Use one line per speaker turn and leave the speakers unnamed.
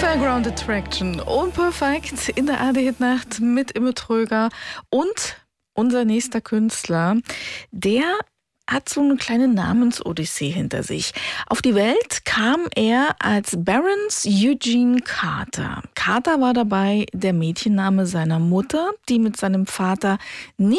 Underground Attraction, unperfekt in der ARD-Hitnacht mit Imme Tröger. Und unser nächster Künstler, der hat so eine kleine Namensodyssee hinter sich. Auf die Welt kam er als Barons Eugene Carter. Carter war dabei der Mädchenname seiner Mutter, die mit seinem Vater nicht